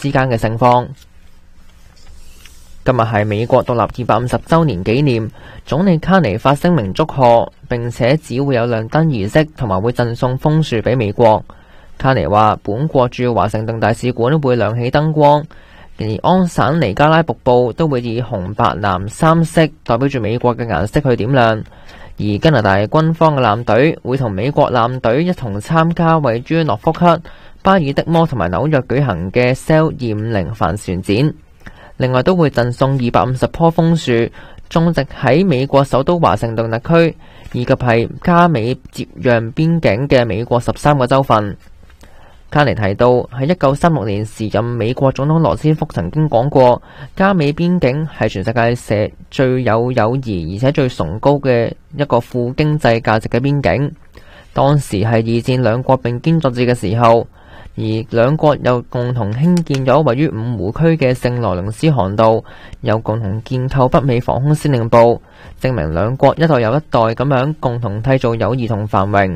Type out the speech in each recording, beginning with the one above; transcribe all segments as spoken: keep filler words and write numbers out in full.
之間嘅盛況。今日係美國獨立二百五十週年紀念，總理卡尼發聲明祝賀，並且只會有亮燈儀式，同埋會贈送楓樹俾美國。卡尼話，本國駐華盛頓大使館會亮起燈光，而安省尼加拉瀑布都會以紅白藍三色代表住美國嘅顏色去點亮。而加拿大軍方嘅艦隊會同美國艦隊一同參加位於諾福克、巴爾的摩同埋紐約舉行嘅 S A L 二五零帆船展。另外都會贈送二百五十棵楓樹，種植喺美國首都華盛頓特區，以及係加美接壤邊境嘅美國十三個州份。卡尼提到，喺一九三六年時任美國總統羅斯福曾經講過，加美邊境係全世界社最有友誼而且最崇高嘅一個富經濟價值嘅邊境。當時係二戰兩國並肩作戰嘅時候，而兩國又共同興建咗位於五湖區嘅聖羅倫斯航道，又共同建構北美防空司令部，證明兩國一代又一代咁樣共同締造友誼同繁榮。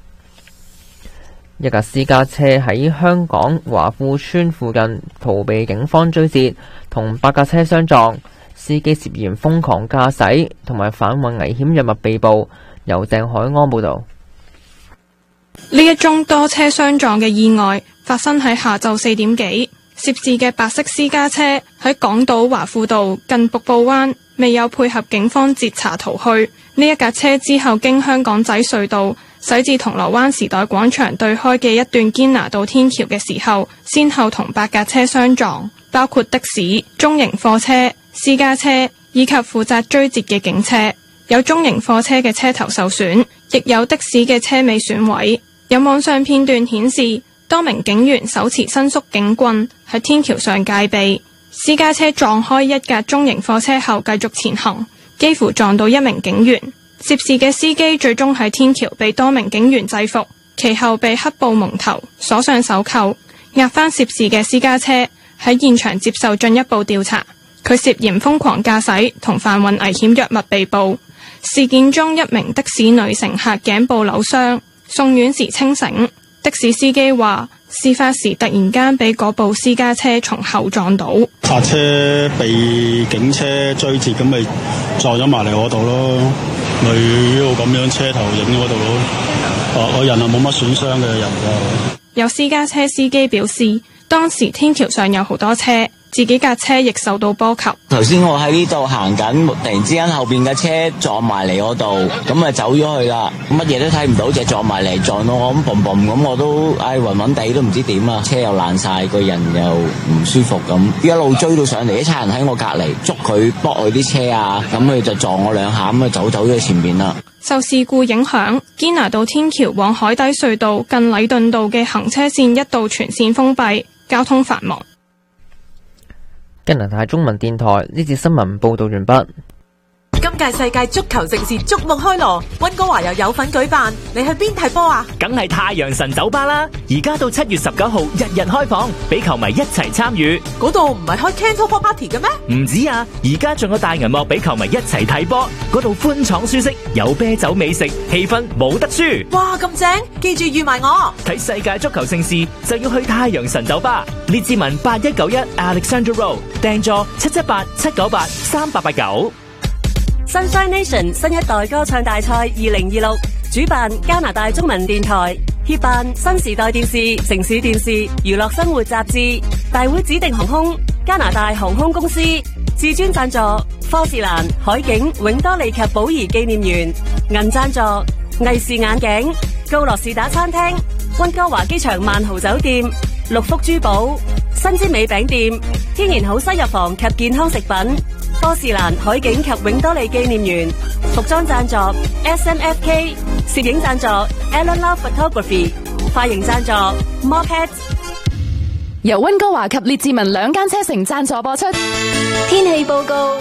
一架私家車喺香港華富村附近逃避警方追截，同八架車相撞，司機涉嫌瘋狂駕駛同埋販運危險藥物被捕。由鄭海安報道。 呢一宗多車相撞嘅意外發生喺下晝四點幾，涉事嘅白色私家車喺港島華富道近瀑布灣未有配合警方截查逃去。呢一架車之後經香港仔隧道駛至銅鑼灣時代廣場對開嘅一段堅拿道天橋嘅時候，先後同八架車相撞，包括的士、中型貨車、私家車以及負責追截嘅警車。有中型貨車嘅車頭受損，亦有的士嘅車尾損毀。有網上片段顯示，多名警員手持伸縮警棍喺天橋上戒備。私家車撞開一架中型貨車後繼續前行，幾乎撞到一名警員。涉事嘅司機最終喺天橋被多名警員制服，其後被黑布蒙頭，鎖上手扣，押返涉事嘅私家車，喺現場接受進一步調查。佢涉嫌瘋狂駕駛同販運危險藥物被捕。事件中一名的士女乘客頸部扭傷，送院時清醒。的士司機話，事發時突然間俾嗰部私家車從後撞到， 架車被警車追截，咁咪撞咗埋嚟我度咯，咪呢度咁樣車頭影嗰度咯。我我人啊冇乜損傷嘅人㗎。 有私家車司機表示，當時天橋上有好多車，自己架車亦受到波及。 頭先我喺呢度行緊，突然之間後邊嘅車撞埋嚟我度，咁咪走咗去啦。乜嘢都睇唔到，就撞埋嚟撞到我咁嘭嘭咁，我都唉暈暈地都唔知點啊！車又爛晒，個人又唔舒服咁，一路追到上嚟，啲差人喺我隔離捉佢駁佢啲車啊，咁佢就撞我兩下，咁啊走走咗前面啦。 受事故影響，堅拿道天橋往海底隧道近禮頓道嘅行車線一度全線封閉，交通繁忙。 加拿大中文電台呢節新聞報道完畢。 今屆世界足球盛事矚目開鑼，溫哥華又有份舉辦，你去邊睇波啊？ 梗係太陽神酒吧啦！而家到七月十九號日日開放，俾球迷一齊參與。 嗰度唔係開 Candlepop Party 嘅咩？ 唔止啊！而家仲有大銀幕俾球迷一齊睇波，嗰度寬敞舒適，有啤酒美食，氣氛冇得輸。 哇，咁正！記住預埋我。 睇世界足球盛事就要去太陽神酒吧，列治文八一九一 Alexandra Road， 訂座七七八七九八三八八九。 Sunshine Nation 新一代歌唱大賽二零二六主辦加拿大中文電台，協辦新時代電視、城市電視、娛樂生活雜誌，大會指定航空加拿大航空公司，至尊贊助科士蘭、海景、永多利及寶儀紀念園，銀贊助藝視眼鏡、高樂士打餐廳、溫哥華機場萬豪酒店、六福珠寶、新之美餅店、天然好西藥房及健康食品，科士蘭、海景及永多利紀念園，服裝贊助 S M F K， 攝影贊助 Alan Love Photography， 髮型贊助 Moped。 由溫哥華及列治文兩間車城贊助播出。 天氣報告：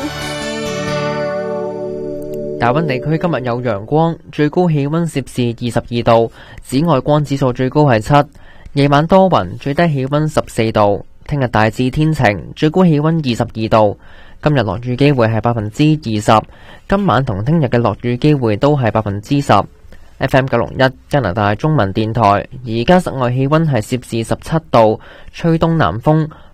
大溫地區今日有陽光，最高氣溫攝氏二十二度，紫外光指數最高係七。夜晚多雲，最低氣溫十四度。聽日大致天晴，最高氣溫二十二度。今日落雨機會係百分之二十，今晚同聽日嘅落雨機會都係百分之十。F M 九六一加拿大中文電台，而家室外氣溫係攝氏十七度，吹東南風，